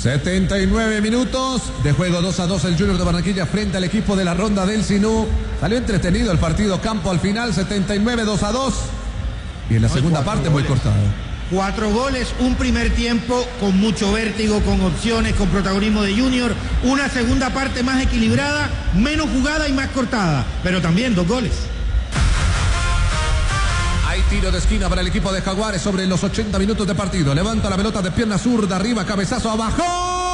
79 minutos de juego, 2-2 el Junior de Barranquilla frente al equipo de la Ronda del Sinú. Salió entretenido el partido campo al final, 79, 2-2. Y en la segunda parte muy cortado. 4 goles, un primer tiempo con mucho vértigo, con opciones, con protagonismo de Junior. Una segunda parte más equilibrada, menos jugada y más cortada. Pero también 2 goles. Hay tiro de esquina para el equipo de Jaguares sobre los 80 minutos de partido. Levanta la pelota de pierna zurda, arriba, cabezazo, abajo.